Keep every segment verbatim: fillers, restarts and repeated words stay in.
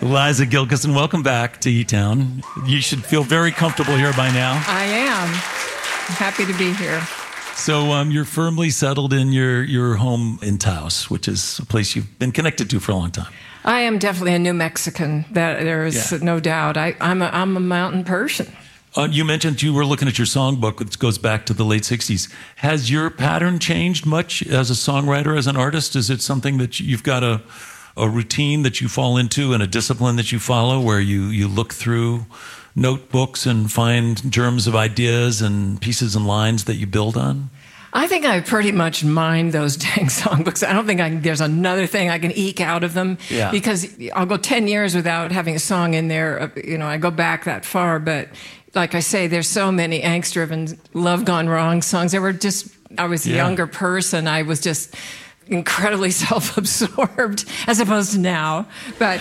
Liza Gilkyson, welcome back to E-Town. You should feel very comfortable here by now. I am. I'm happy to be here. So um, you're firmly settled in your, your home in Taos, which is a place you've been connected to for a long time. I am definitely a New Mexican. That there is Yeah. no doubt. I, I'm, a, I'm a mountain person. Uh, you mentioned you were looking at your songbook, which goes back to the late sixties. Has your pattern changed much as a songwriter, as an artist? Is it something that you've got a, a routine that you fall into and a discipline that you follow where you, you look through notebooks and find germs of ideas and pieces and lines that you build on? I think I pretty much mind those dang songbooks. I don't think I can, there's another thing I can eke out of them. Yeah. Because I'll go ten years without having a song in there. You know, I go back that far, but like I say, there's so many angst-driven, love gone wrong songs. They were just, I was a Yeah. younger person. I was just incredibly self-absorbed as opposed to now. But,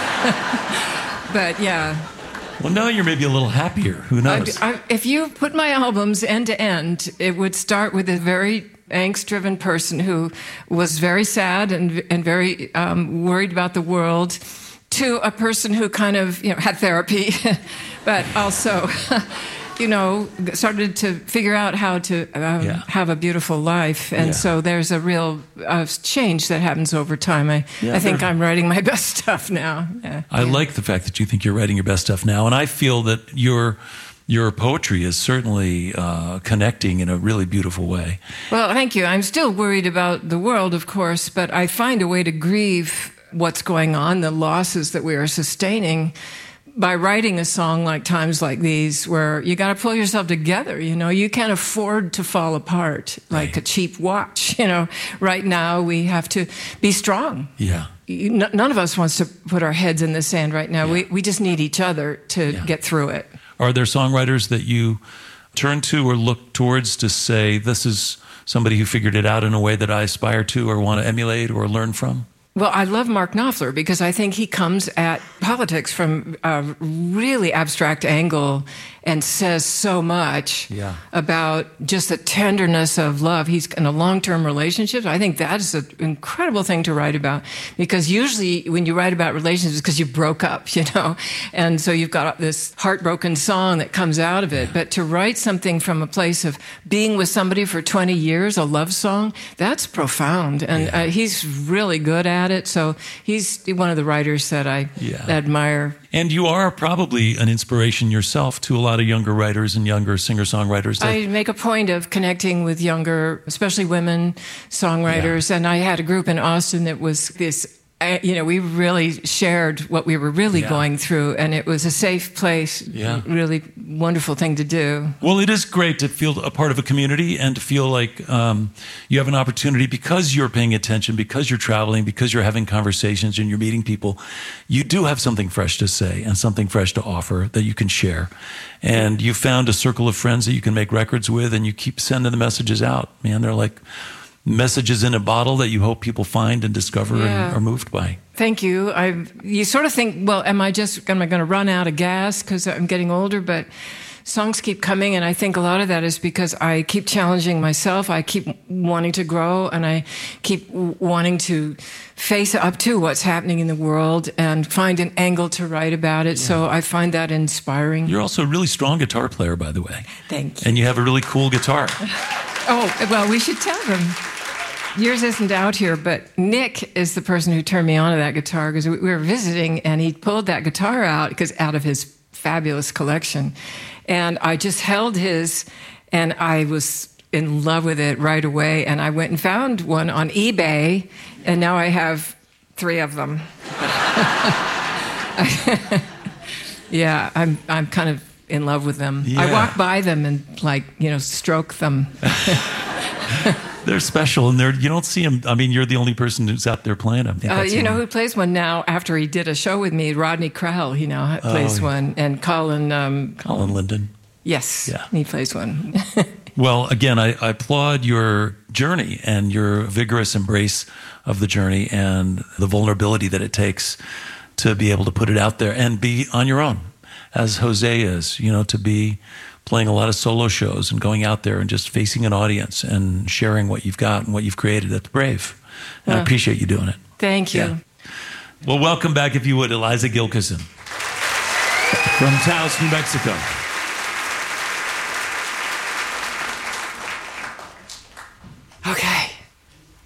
but yeah. Well, now you're maybe a little happier. Who knows? I, I, if you put my albums end to end, it would start with a very angst-driven person who was very sad and and very um, worried about the world, to a person who kind of you know had therapy, but also, you know, started to figure out how to um, Yeah. have a beautiful life. And Yeah. so there's a real uh, change that happens over time. I Yeah, I think there- I'm writing my best stuff now. Yeah. I like the fact that you think you're writing your best stuff now, and I feel that your your poetry is certainly uh, connecting in a really beautiful way. Well, thank you. I'm still worried about the world, of course, but I find a way to grieve what's going on, the losses that we are sustaining, by writing a song like Times Like These, where you got to pull yourself together. You know, you can't afford to fall apart like Right. a cheap watch. You know, right now we have to be strong. Yeah. You- n- None of us wants to put our heads in the sand right now. Yeah. We we just need each other to Yeah. get through it. Are there songwriters that you turn to or look towards to say, this is somebody who figured it out in a way that I aspire to or want to emulate or learn from? Well, I love Mark Knopfler because I think he comes at politics from a really abstract angle and says so much Yeah. about just the tenderness of love. He's in a long-term relationship. I think that's an incredible thing to write about, because usually when you write about relationships, it's because you broke up, you know, and so you've got this heartbroken song that comes out of it. But to write something from a place of being with somebody for twenty years, a love song, that's profound, and Yeah. uh, he's really good at it. So he's one of the writers that I Yeah. admire. And you are probably an inspiration yourself to a lot of younger writers and younger singer-songwriters. That, I make a point of connecting with younger, especially women songwriters. And I had a group in Austin that was this, uh, you know, we really shared what we were really Yeah. going through. And it was a safe place, Yeah. really wonderful thing to do. well, it is great to feel a part of a community and to feel like um, you have an opportunity, because you're paying attention, because you're traveling, because you're having conversations and you're meeting people. You do have something fresh to say and something fresh to offer that you can share. And you found a circle of friends that you can make records with, and you keep sending the messages out. Man, they're like messages in a bottle that you hope people find and discover Yeah. and are moved by. Thank you. I you sort of think, well, am I just am I going to run out of gas because I'm getting older? But songs keep coming, and I think a lot of that is because I keep challenging myself. I keep wanting to grow, and I keep w- wanting to face up to what's happening in the world and find an angle to write about it. So I find that inspiring. You're also a really strong guitar player, by the way. Thank you. And you have a really cool guitar. Oh, well, we should tell them. Yours isn't out here, but Nick is the person who turned me on to that guitar, because we we were visiting and he pulled that guitar out because out of his fabulous collection. And I just held his, and I was in love with it right away. And I went and found one on eBay, and now I have three of them. Yeah, I'm I'm kind of in love with them. I Yeah. walk by them and, like, you know, stroke them. They're special, and they're you don't see them. I mean, you're the only person who's out there playing them. Uh, you know who plays one now after he did a show with me? Rodney Crowell, he now plays Oh, yeah. one. And Colin, um, Colin Linden. yes, Yeah. he plays one. Well, again, I, I applaud your journey and your vigorous embrace of the journey and the vulnerability that it takes to be able to put it out there and be on your own, as Jose is, you know, to be playing a lot of solo shows and going out there and just facing an audience and sharing what you've got and what you've created. That's brave. And I Well, appreciate you doing it. Thank you. Yeah. Well, welcome back, if you would, Eliza Gilkison from Taos, New Mexico. Okay.